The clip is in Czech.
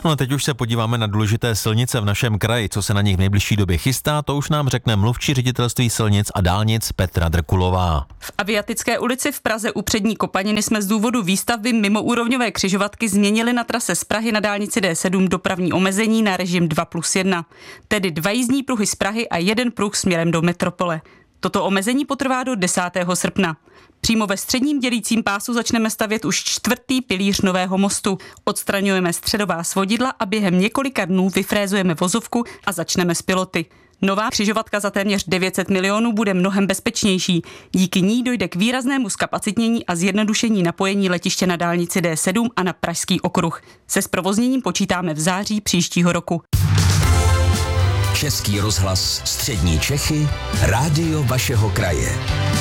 No a teď už se podíváme na důležité silnice v našem kraji. Co se na nich v nejbližší době chystá, to už nám řekne mluvčí ředitelství silnic a dálnic Petra Drkulová. V Aviatické ulici v Praze u Přední Kopaniny jsme z důvodu výstavby mimoúrovňové křižovatky změnili na trase z Prahy na dálnici D7 dopravní omezení na režim 2+1, tedy 2 jízdní pruhy z Prahy a 1 pruh směrem do metropole. Toto omezení potrvá do 10. srpna. Přímo ve středním dělícím pásu začneme stavět už 4. pilíř nového mostu. Odstraňujeme středová svodidla a během několika dnů vyfrézujeme vozovku a začneme s piloty. Nová křižovatka za téměř 900 milionů bude mnohem bezpečnější. Díky ní dojde k výraznému zkapacitnění a zjednodušení napojení letiště na dálnici D7 a na Pražský okruh. Se zprovozněním počítáme v září příštího roku. Český rozhlas Střední Čechy, rádio vašeho kraje.